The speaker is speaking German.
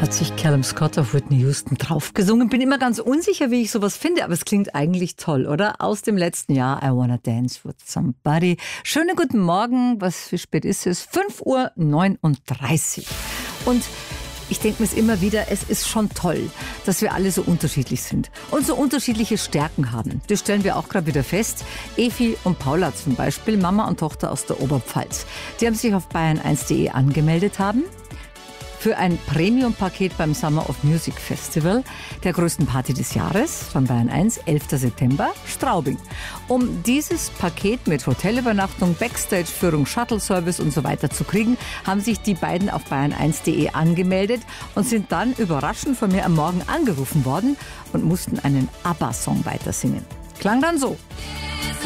Hat sich Callum Scott auf Whitney Houston draufgesungen. Bin immer ganz unsicher, wie ich sowas finde, aber es klingt eigentlich toll, oder? Aus dem letzten Jahr, I Wanna Dance with Somebody. Schönen guten Morgen, wie spät ist es? 5:39 Uhr. Und ich denke mir es immer wieder, es ist schon toll, dass wir alle so unterschiedlich sind und so unterschiedliche Stärken haben. Das stellen wir auch gerade wieder fest. Evi und Paula zum Beispiel, Mama und Tochter aus der Oberpfalz, die haben sich auf bayern1.de angemeldet haben für ein Premium-Paket beim Summer of Music Festival, der größten Party des Jahres von Bayern 1, 11. September, Straubing. Um dieses Paket mit Hotelübernachtung, Backstage-Führung, Shuttle-Service und so weiter zu kriegen, haben sich die beiden auf bayern1.de angemeldet und sind dann überraschend von mir am Morgen angerufen worden und mussten einen ABBA-Song weitersingen. Klang dann so.